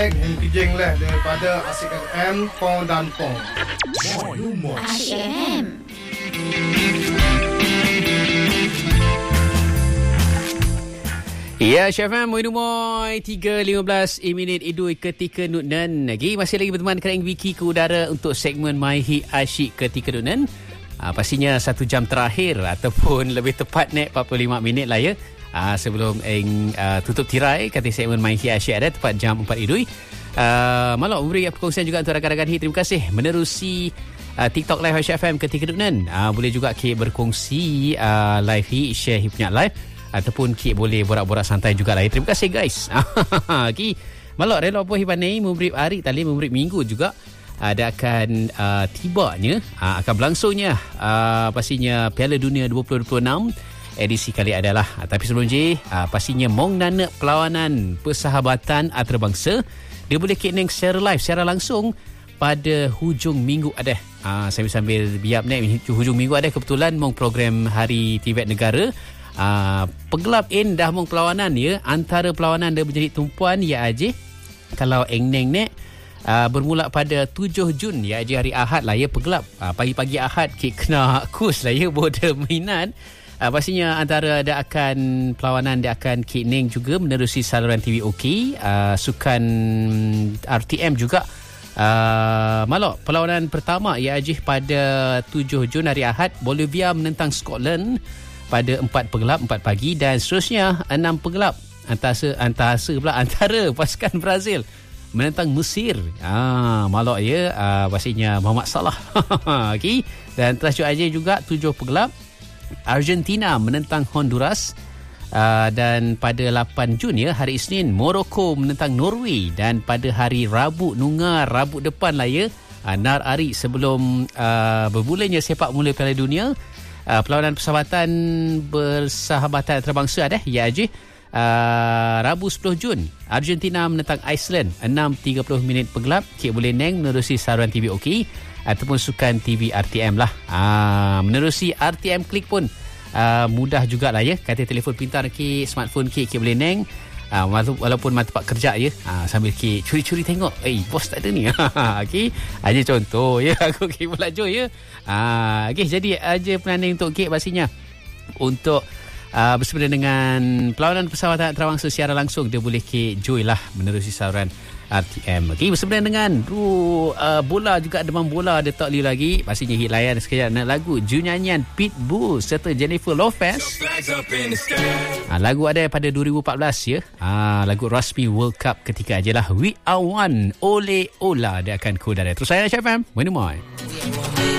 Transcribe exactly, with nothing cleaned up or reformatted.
Alex yang kijing lah daripada Asyik F M Pong dan Pong. Asyik F M. Ya, Asyik F M, Moy tiga lima belas minit idui ketika Nutnan. Lagi masih lagi berteman dengan Vicky ke udara untuk segmen My Hit Asyik ketika Nutnan. Ah, pastinya satu jam terakhir ataupun lebih tepat nek empat puluh lima minit lah ya. Ah, sebelum eng uh, tutup tirai kata segmen My Hit Asyik ada tepat jam empat idui. Uh, Malak memberi perkongsian juga untuk rakan-rakan hit. Terima kasih menerusi uh, TikTok Live Asyik F M ketika Nutnan. Uh, boleh juga Kik berkongsi uh, live hit, share hit punya live. Ataupun Kik boleh borak-borak santai juga lah. Terima kasih guys. Okay. Malak rela apa hibanai memberi hari tali memberi minggu juga ada akan uh, tibanya uh, akan berlangsungnya uh, pastinya Piala Dunia dua ribu dua puluh enam edisi kali adalah uh, tapi sebelum je uh, pastinya mong nana perlawanan persahabatan antarabangsa dia boleh Kik neng secara live secara langsung pada hujung minggu ada. Uh, sambil-sambil biap nek hujung minggu ada kebetulan mong program Hari Tibet Negara. Uh, pegelap in dah mong perlawanan ya antara perlawanan dia menjadi tumpuan ya aje kalau eng neng nek uh, bermula pada tujuh Jun ya aje hari Ahad lah ya pegelap uh, pagi-pagi Ahad Kik kena kus lah ya boda minat uh, pastinya antara ada akan perlawanan dia akan Kik neng juga menerusi saluran T V OK uh, sukan R T M juga. Uh, Malak perlawanan pertama ya aje pada tujuh Jun hari Ahad Bolivia menentang Scotland pada empat pegelap empat pagi dan seterusnya enam pegelap antara antara pula antara pasukan Brazil menentang Mesir. Ah, Malak ya ah, pastinya Muhammad Salah. Okey, dan terakhir aja juga tujuh pegelap Argentina menentang Honduras. Uh, dan pada lapan Jun ya hari Isnin Morocco menentang Norway dan pada hari Rabu Nungar Rabu depan lah ya uh, nar hari sebelum uh, bermulanya sepak bola Piala Dunia. Uh, perlawanan persahabatan bersahabatan antarabangsa ada ya aje uh, Rabu sepuluh Jun Argentina menentang Iceland enam tiga puluh minit pegelap Kik boleh neng menerusi saluran T V OK ataupun sukan T V R T M lah. uh, menerusi R T M Klik pun uh, mudah jugalah ya kata telefon pintar Kik smartphone Kik Kik boleh neng uh, walaupun mata tempat kerja ya uh, sambil Kik curi-curi tengok eh bos tak ada ni. Okey, aja contoh ya aku Kik belajar ya. Ah, okey, jadi aja planning untuk Kik pastinya untuk uh, bersempena dengan perlawanan persahabatan antarabangsa secara langsung dia boleh Kik join lah menerusi saluran R T M. Okey, bersempena dengan ru, uh, bola juga demam bola ada tak li lagi pastinya hit layan sekejap nak lagu Junyanyian Pitbull serta Jennifer Lopez. Ah, lagu ada pada dua ribu empat belas ya. Ah, lagu rasmi World Cup ketika ajalah We Are One Ole Ola dia akan kudara. Terus saya Asyik F M. Mana mai?